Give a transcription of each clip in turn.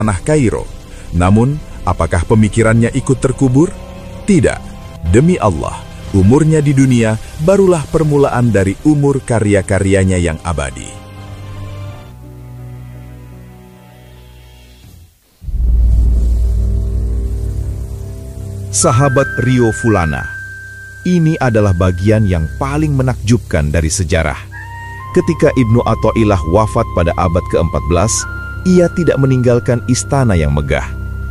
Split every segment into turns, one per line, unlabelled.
tanah Kairo. Namun, apakah pemikirannya ikut terkubur? Tidak. Demi Allah, umurnya di dunia barulah permulaan dari umur karya-karyanya yang abadi.
Sahabat Rio Fulana, ini adalah bagian yang paling menakjubkan dari sejarah. Ketika Ibnu Athaillah wafat pada abad ke-14, ia tidak meninggalkan istana yang megah.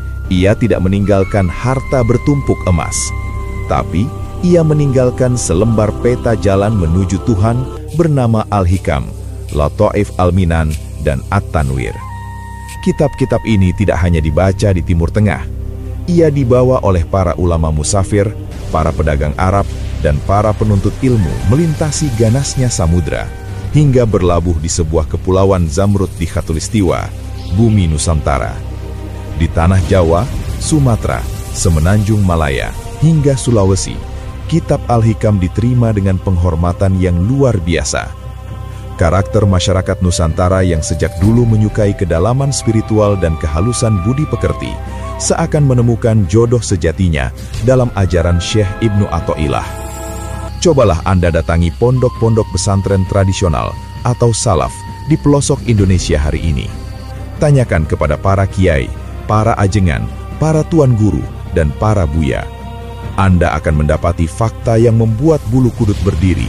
Ia tidak meninggalkan harta bertumpuk emas. Tapi, ia meninggalkan selembar peta jalan menuju Tuhan bernama Al-Hikam, Lataif Al-Minan, dan At-Tanwir. Kitab-kitab ini tidak hanya dibaca di Timur Tengah. Ia dibawa oleh para ulama musafir, para pedagang Arab, dan para penuntut ilmu melintasi ganasnya samudra, hingga berlabuh di sebuah kepulauan Zamrud di Khatulistiwa, bumi Nusantara. Di tanah Jawa, Sumatera, Semenanjung Malaya, hingga Sulawesi, kitab Al-Hikam diterima dengan penghormatan yang luar biasa. Karakter masyarakat Nusantara yang sejak dulu menyukai kedalaman spiritual dan kehalusan budi pekerti, seakan menemukan jodoh sejatinya dalam ajaran Syekh Ibnu Athaillah. Cobalah Anda datangi pondok-pondok pesantren tradisional atau salaf di pelosok Indonesia hari ini. Tanyakan kepada para kiai, para ajengan, para tuan guru, dan para buya. Anda akan mendapati fakta yang membuat bulu kudut berdiri.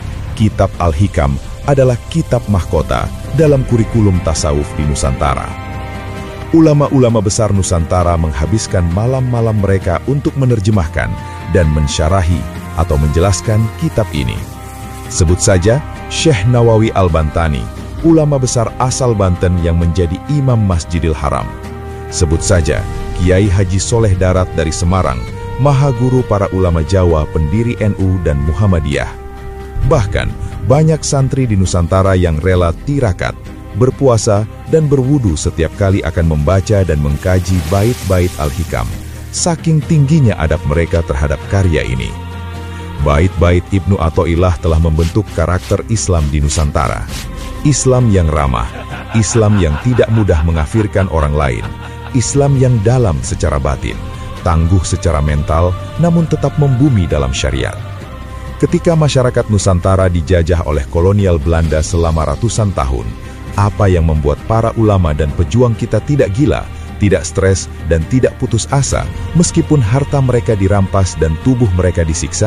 Kitab Al-Hikam adalah kitab mahkota dalam kurikulum tasawuf di Nusantara. Ulama-ulama besar Nusantara menghabiskan malam-malam mereka untuk menerjemahkan dan mensyarahi atau menjelaskan kitab ini. Sebut saja Syekh Nawawi Al-Bantani, ulama besar asal Banten yang menjadi imam Masjidil Haram. Sebut saja Kiai Haji Soleh Darat dari Semarang, maha guru para ulama Jawa, pendiri NU dan Muhammadiyah. Bahkan, banyak santri di Nusantara yang rela tirakat, berpuasa, dan berwudu setiap kali akan membaca dan mengkaji bait-bait Al-Hikam, saking tingginya adab mereka terhadap karya ini. Bait-bait Ibnu Athaillah telah membentuk karakter Islam di Nusantara. Islam yang ramah, Islam yang tidak mudah mengafirkan orang lain, Islam yang dalam secara batin, tangguh secara mental, namun tetap membumi dalam syariat. Ketika masyarakat Nusantara dijajah oleh kolonial Belanda selama ratusan tahun, apa yang membuat para ulama dan pejuang kita tidak gila, tidak stres, dan tidak putus asa meskipun harta mereka dirampas dan tubuh mereka disiksa?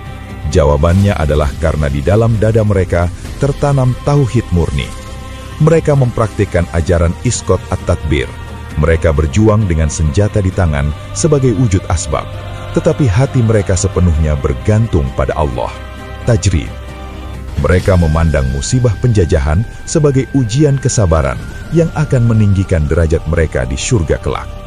Jawabannya adalah karena di dalam dada mereka tertanam tauhid murni. Mereka mempraktikkan ajaran Iskot at-Tadbir. Mereka berjuang dengan senjata di tangan sebagai wujud asbab, tetapi hati mereka sepenuhnya bergantung pada Allah. Tajrid. Mereka memandang musibah penjajahan sebagai ujian kesabaran yang akan meninggikan derajat mereka di surga kelak.